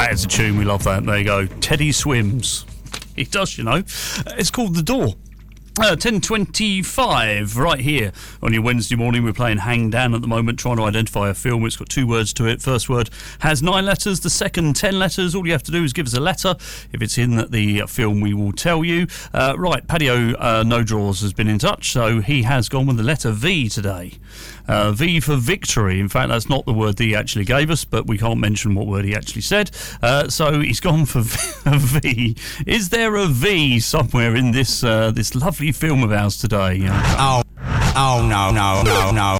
That is a tune. We love that. There you go. Teddy Swims. He does, you know. It's called The Door. 10:25 right here on your Wednesday morning. We're playing Hang Dan at the moment, trying to identify a film. It's got 2 words to it. First word has 9 letters, the second 10 letters. All you have to do is give us a letter. If it's in the film, we will tell you. Right, Patio No Draws has been in touch, so he has gone with the letter V today. V for victory. In fact, that's not the word that he actually gave us, but we can't mention what word he actually said. So he's gone for a V. Is there a V somewhere in this lovely film of ours today? Oh, no.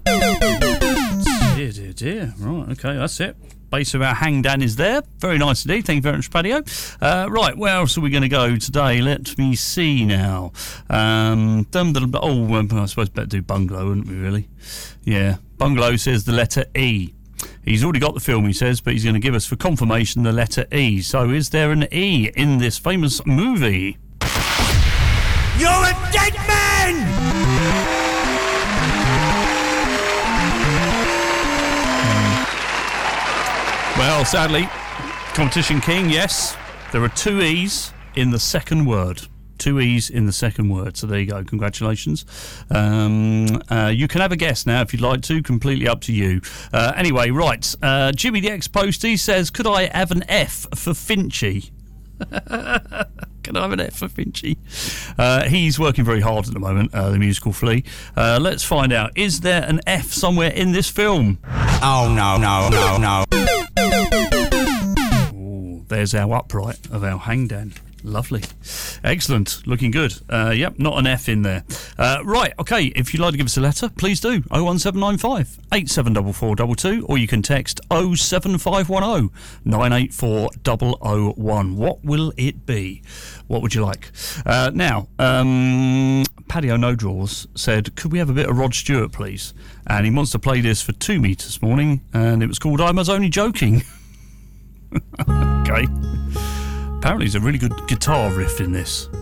Dear. Right, okay, that's it. Base of our Hang Dan is there. Very nice indeed. Thank you very much, Patio. Right, where else are we going to go today? Let me see now. I suppose better do Bungalow, wouldn't we, really? Yeah. Bungalow says the letter E. He's already got the film, he says, but he's going to give us for confirmation the letter E. So is there an E in this famous movie? You're a dead man! Well, sadly, Competition King, yes, there are 2 E's in the second word. 2 E's in the second word. So there you go. Congratulations. You can have a guess now if you'd like to. Completely up to you. Anyway, right. Jimmy the Ex-Postie says, could I have an F for Finchy? Can I have an F for Finchy? He's working very hard at the moment, the musical Flea. Let's find out. Is there an F somewhere in this film? Oh, no. Ooh, there's our upright of our Hang Dan. Lovely. Excellent. Looking good. Yep, not an F in there. Right, okay, if you'd like to give us a letter, please do. 01795 874422, or you can text 07510 984 001. What will it be? What would you like? Now, Patio No Draws said, could we have a bit of Rod Stewart, please? And he wants to play this for 2 me this morning, and it was called I Was Only Joking. Okay. Apparently there's a really good guitar riff in this.